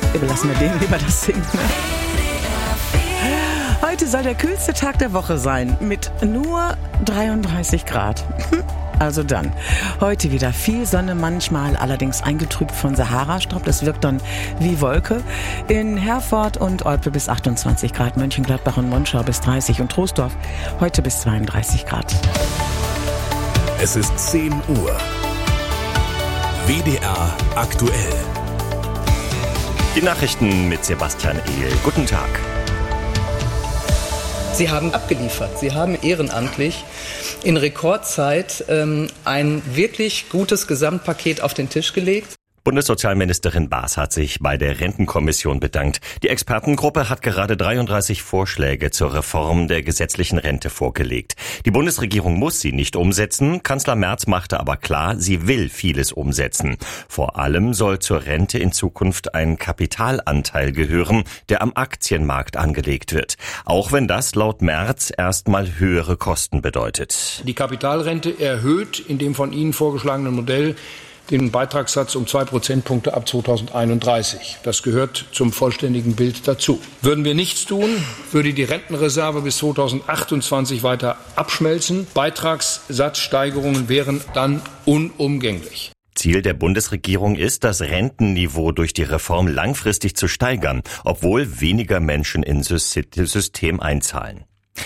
Überlassen wir denen lieber das Singen. Heute soll der kühlste Tag der Woche sein mit nur 33 Grad. Also dann, heute wieder viel Sonne, manchmal allerdings eingetrübt von Sahara-Staub. Das wirkt dann wie Wolke. In Herford und Olpe bis 28 Grad, Mönchengladbach und Monschau bis 30 und Troisdorf heute bis 32 Grad. Es ist 10 Uhr. WDR aktuell. Die Nachrichten mit Sebastian Ehl. Guten Tag. Sie haben abgeliefert. Sie haben ehrenamtlich in Rekordzeit ein wirklich gutes Gesamtpaket auf den Tisch gelegt. Bundessozialministerin Baas hat sich bei der Rentenkommission bedankt. Die Expertengruppe hat gerade 33 Vorschläge zur Reform der gesetzlichen Rente vorgelegt. Die Bundesregierung muss sie nicht umsetzen. Kanzler Merz machte aber klar, sie will vieles umsetzen. Vor allem soll zur Rente in Zukunft ein Kapitalanteil gehören, der am Aktienmarkt angelegt wird. Auch wenn das laut Merz erstmal höhere Kosten bedeutet. Die Kapitalrente erhöht in dem von Ihnen vorgeschlagenen Modell den Beitragssatz um 2 Prozentpunkte ab 2031. Das gehört zum vollständigen Bild dazu. Würden wir nichts tun, würde die Rentenreserve bis 2028 weiter abschmelzen. Beitragssatzsteigerungen wären dann unumgänglich. Ziel der Bundesregierung ist, das Rentenniveau durch die Reform langfristig zu steigern, obwohl weniger Menschen ins System einzahlen.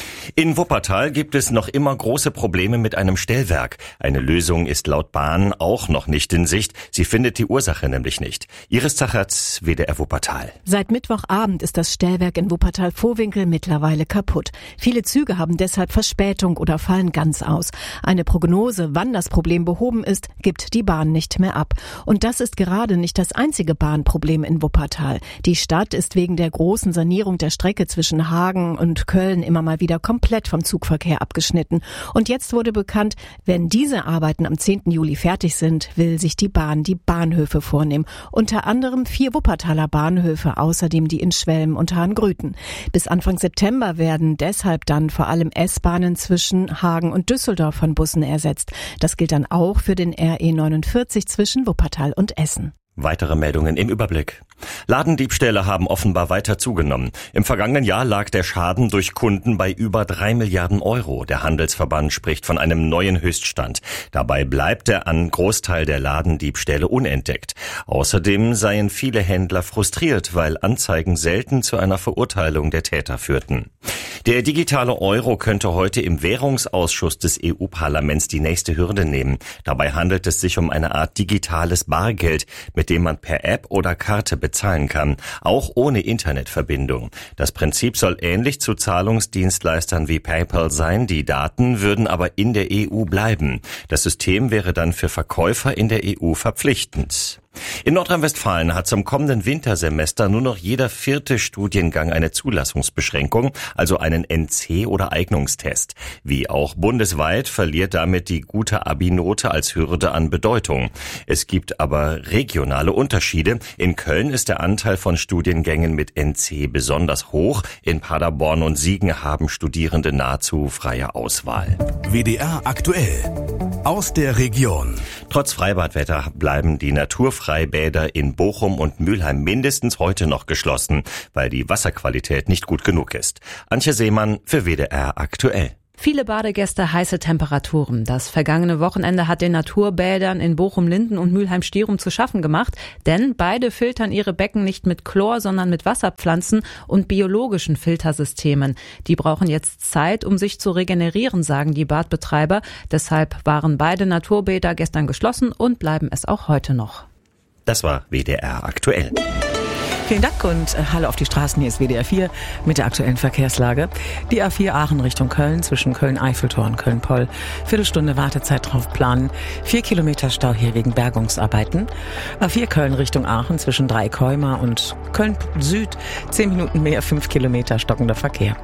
In Wuppertal gibt es noch immer große Probleme mit einem Stellwerk. Eine Lösung ist laut Bahn auch noch nicht in Sicht. Sie findet die Ursache nämlich nicht. Iris Zachertz, WDR Wuppertal. Seit Mittwochabend ist das Stellwerk in Wuppertal-Vohwinkel mittlerweile kaputt. Viele Züge haben deshalb Verspätung oder fallen ganz aus. Eine Prognose, wann das Problem behoben ist, gibt die Bahn nicht mehr ab. Und das ist gerade nicht das einzige Bahnproblem in Wuppertal. Die Stadt ist wegen der großen Sanierung der Strecke zwischen Hagen und Köln immer mal wieder komplett vom Zugverkehr abgeschnitten. Und jetzt wurde bekannt, wenn diese Arbeiten am 10. Juli fertig sind, will sich die Bahn die Bahnhöfe vornehmen. Unter anderem 4 Wuppertaler Bahnhöfe, außerdem die in Schwelm und Hahngrüten. Bis Anfang September werden deshalb dann vor allem S-Bahnen zwischen Hagen und Düsseldorf von Bussen ersetzt. Das gilt dann auch für den RE 49 zwischen Wuppertal und Essen. Weitere Meldungen im Überblick. Ladendiebstähle haben offenbar weiter zugenommen. Im vergangenen Jahr lag der Schaden durch Kunden bei über 3 Milliarden Euro. Der Handelsverband spricht von einem neuen Höchststand. Dabei bleibt der Großteil der Ladendiebstähle unentdeckt. Außerdem seien viele Händler frustriert, weil Anzeigen selten zu einer Verurteilung der Täter führten. Der digitale Euro könnte heute im Währungsausschuss des EU-Parlaments die nächste Hürde nehmen. Dabei handelt es sich um eine Art digitales Bargeld, mit dem man per App oder Karte bezahlen kann, auch ohne Internetverbindung. Das Prinzip soll ähnlich zu Zahlungsdienstleistern wie PayPal sein, die Daten würden aber in der EU bleiben. Das System wäre dann für Verkäufer in der EU verpflichtend. In Nordrhein-Westfalen hat zum kommenden Wintersemester nur noch jeder 4. Studiengang eine Zulassungsbeschränkung, also einen NC oder Eignungstest. Wie auch bundesweit verliert damit die gute Abi-Note als Hürde an Bedeutung. Es gibt aber regionale Unterschiede. In Köln ist der Anteil von Studiengängen mit NC besonders hoch. In Paderborn und Siegen haben Studierende nahezu freie Auswahl. WDR aktuell. Aus der Region. Trotz Freibadwetter bleiben die Naturfreibäder in Bochum und Mülheim mindestens heute noch geschlossen, weil die Wasserqualität nicht gut genug ist. Antje Seemann für WDR aktuell. Viele Badegäste, heiße Temperaturen. Das vergangene Wochenende hat den Naturbädern in Bochum-Linden und Mülheim-Stierum zu schaffen gemacht, denn beide filtern ihre Becken nicht mit Chlor, sondern mit Wasserpflanzen und biologischen Filtersystemen. Die brauchen jetzt Zeit, um sich zu regenerieren, sagen die Badbetreiber. Deshalb waren beide Naturbäder gestern geschlossen und bleiben es auch heute noch. Das war WDR aktuell. Vielen Dank und Hallo auf die Straßen. Hier ist WDR 4 mit der aktuellen Verkehrslage. Die A4 Aachen Richtung Köln zwischen Köln-Eiffeltor und Köln-Poll. Viertelstunde Wartezeit drauf planen. 4 Kilometer Stau hier wegen Bergungsarbeiten. A4 Köln Richtung Aachen zwischen Dreikäumer und Köln-Süd. 10 Minuten mehr, 5 Kilometer stockender Verkehr.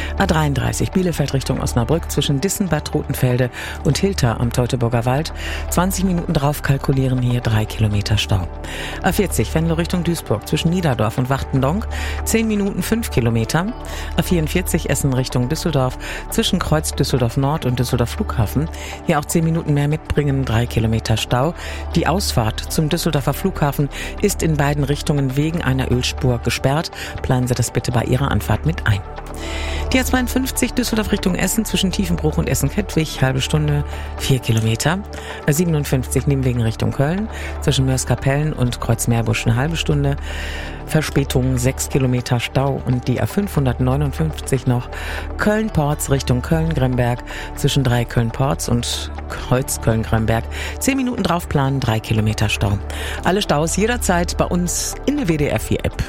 A33 Bielefeld Richtung Osnabrück zwischen Dissen, Bad Rotenfelde und Hilter am Teutoburger Wald. 20 Minuten drauf kalkulieren hier 3 Kilometer Stau. A40 Venlo Richtung Duisburg zwischen Niederdorf Düsseldorf und Wachtendonk 10 Minuten 5 Kilometer. A44 Essen Richtung Düsseldorf zwischen Kreuz Düsseldorf Nord und Düsseldorf Flughafen. Hier auch 10 Minuten mehr mitbringen, 3 Kilometer Stau. Die Ausfahrt zum Düsseldorfer Flughafen ist in beiden Richtungen wegen einer Ölspur gesperrt. Planen Sie das bitte bei Ihrer Anfahrt mit ein. Die A52 Düsseldorf Richtung Essen zwischen Tiefenbruch und Essen-Kettwig, halbe Stunde, 4 Kilometer. A57 Nimwegen Richtung Köln zwischen Mörs-Kapellen und Kreuz-Meerbusch eine halbe Stunde. Verspätung 6 Kilometer Stau und die A559 noch Köln-Porz Richtung Köln-Gremberg zwischen 3 Köln-Porz und Kreuz Köln-Gremberg. 10 Minuten draufplanen, 3 Kilometer Stau. Alle Staus jederzeit bei uns in der WDR 4 App.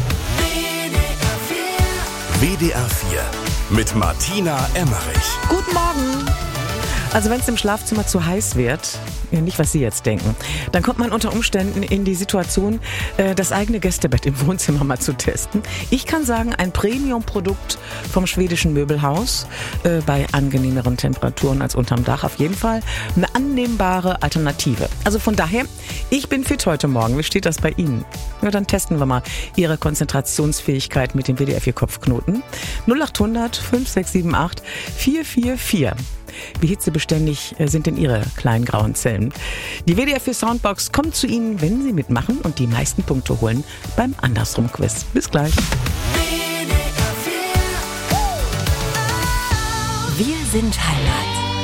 WDR 4 mit Martina Emmerich. Guten Morgen! Also wenn es im Schlafzimmer zu heiß wird, nicht was Sie jetzt denken, dann kommt man unter Umständen in die Situation, das eigene Gästebett im Wohnzimmer mal zu testen. Ich kann sagen, ein Premium-Produkt vom schwedischen Möbelhaus, bei angenehmeren Temperaturen als unterm Dach auf jeden Fall eine annehmbare Alternative. Also von daher, ich bin fit heute Morgen. Wie steht das bei Ihnen? Ja, dann testen wir mal Ihre Konzentrationsfähigkeit mit dem WDR 4 Kopfknoten. 0800 5678 444. Wie hitzebeständig sind denn Ihre kleinen grauen Zellen? Die WDR 4 Soundbox kommt zu Ihnen, wenn Sie mitmachen und die meisten Punkte holen beim Andersrum-Quiz. Bis gleich. Wir sind Heimat.